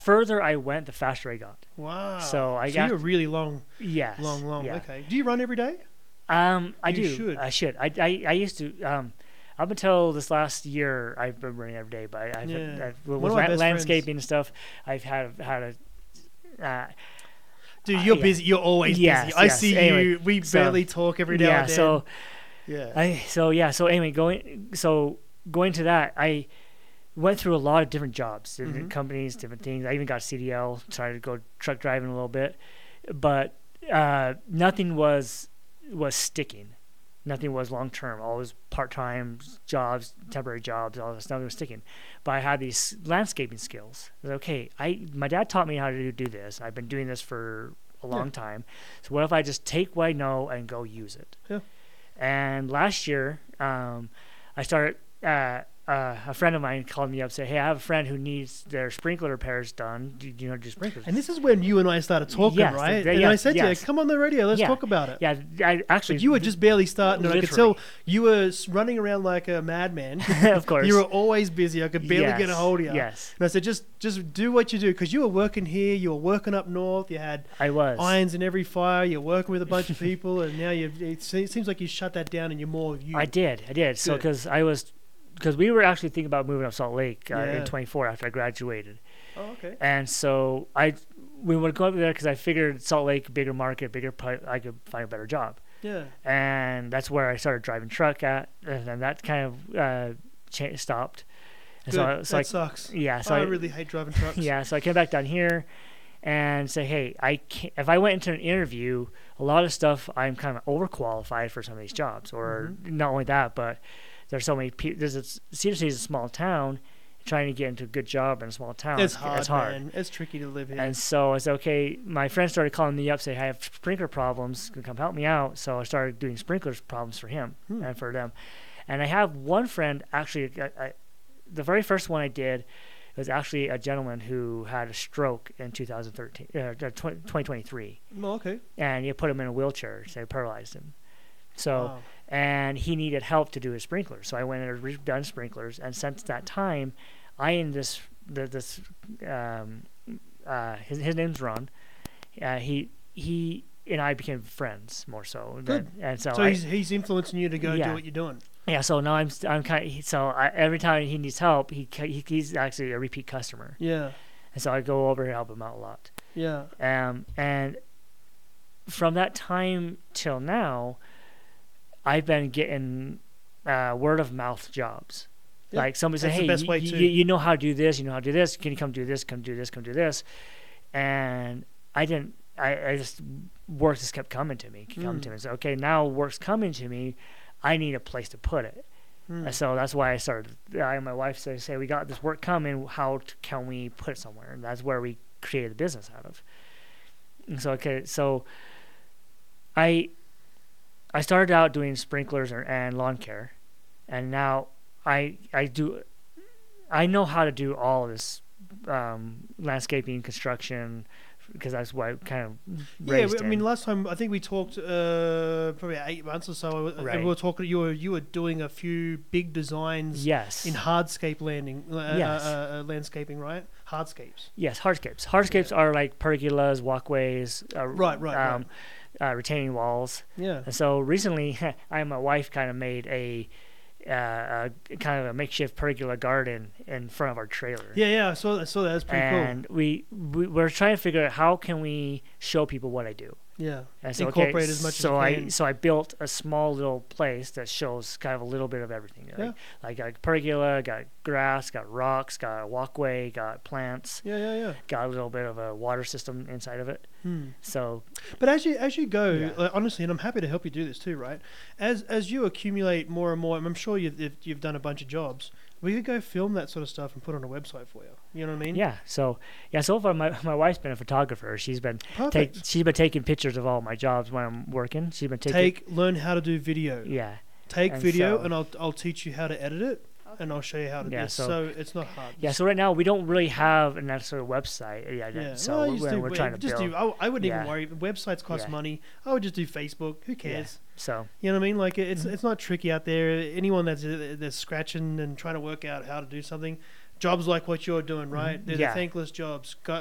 further I went, the faster I got. Wow. So you're really long. Yes. Long. Yeah. Okay. Do you run every day? I You do. should. I should. I used to. Up until this last year, I've been running every day. But with One of my best landscaping and stuff, I've had a. Dude, you're busy. You're always busy. I see anyway, you. We barely talk every now and then. So anyway, going to that, I went through a lot of different jobs, different companies, different things. I even got CDL, started to go truck driving a little bit, but nothing was sticking. Nothing was long term. All was part-time jobs, temporary jobs, all this. Nothing was sticking. But I had these landscaping skills. Okay, my dad taught me how to do this. I've been doing this for a long time. So what if I just take what I know and go use it? Yeah. And last year, I started. A friend of mine called me up and said, "Hey, I have a friend who needs their sprinkler repairs done. Do you know how to do sprinklers?" And this is when you and I started talking, right? And I said to you, "Come on the radio, let's talk about it." Yeah, I actually. But you were just barely starting, and I could tell you were running around like a madman. Of course. You were always busy. I could barely get a hold of you. Yes. And I said, just do what you do, because you were working here, you were working up north, you had irons in every fire, you're working with a bunch of people, and now it seems like you shut that down and you're more you. I did. So because we were actually thinking about moving up Salt Lake in 24 after I graduated. Oh, okay. And so we would go up there because I figured Salt Lake, bigger market, I could find a better job. Yeah. And that's where I started driving truck at, and then that kind of stopped. And Good. So that sucks. Yeah. So I really hate driving trucks. Yeah. So I came back down here and say, hey, if I went into an interview, a lot of stuff I'm kind of overqualified for some of these jobs, or not only that, but there's so many people. Cedar City is a small town. Trying to get into a good job in a small town, it's hard. Man. It's tricky to live here. And so I said, okay. My friends started calling me up, saying, "I have sprinkler problems. Can you come help me out?" So I started doing sprinkler problems for him and for them. And I have one friend actually. The very first one I did was actually a gentleman who had a stroke in 2023. Oh, okay. And you put him in a wheelchair, so they paralyzed him. So, and he needed help to do his sprinklers. So I went and redone sprinklers. And since that time, I and his name's Ron. He and I became friends more so. Good. And so he's influencing you to go do what you're doing. Yeah. So now I'm kind of, every time he needs help, he's actually a repeat customer. Yeah. And so I go over and help him out a lot. Yeah. And from that time till now, I've been getting word of mouth jobs. Yeah, like somebody said, "Hey, you know how to do this. You know how to do this. Can you come do this? Come do this. Come do this." And I didn't. I just work just kept coming to me. So okay, now work's coming to me. I need a place to put it. And so that's why I started. I and my wife say, "We got this work coming. Can we put it somewhere?" And that's where we created the business out of. And so I started out doing sprinklers and lawn care, and now I know how to do all of this landscaping, construction, because that's what I kind of raised in. I mean, last time I think we talked probably 8 months or so. Right. We were talking. You were doing a few big designs. Yes. In landscaping, right? Hardscapes. Yes, hardscapes. Hardscapes are like pergolas, walkways. Right. Retaining walls. Yeah. And so recently, I and my wife kind of made a kind of a makeshift pergola garden in front of our trailer. Yeah. I saw that. That's pretty cool. And we're trying to figure out how can we show people what I do. Yeah. And so, incorporate as much as you can. So I built a small little place that shows kind of a little bit of everything. Like got a pergola, got grass, got rocks, got a walkway, got plants. Yeah. Got a little bit of a water system inside of it. So, but as you go, honestly, and I'm happy to help you do this too, right? As you accumulate more and more, and I'm sure you've done a bunch of jobs. We could go film that sort of stuff and put on a website for you. You know what I mean? Yeah. So far my wife's been a photographer. She's been taking pictures of all my jobs when I'm working. She's been learn how to do video. Yeah. Take video, and I'll teach you how to edit it, and I'll show you how to do it. So it's not hard. Yeah. So right now we don't really have a necessary website. Yeah. So we're trying to build. I wouldn't even worry. Websites cost money. I would just do Facebook. Who cares? Yeah. So you know what I mean? Like it's not tricky out there. Anyone that's scratching and trying to work out how to do something, jobs like what you're doing, right? They're Yeah. the thankless jobs.